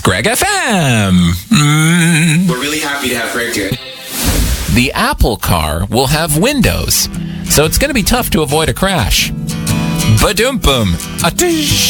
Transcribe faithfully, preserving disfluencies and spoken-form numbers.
Greg F M. Mm. We're really happy to have Greg here. The Apple car will have windows, so it's going to be tough to avoid a crash. Ba-dum-bum. A-tish.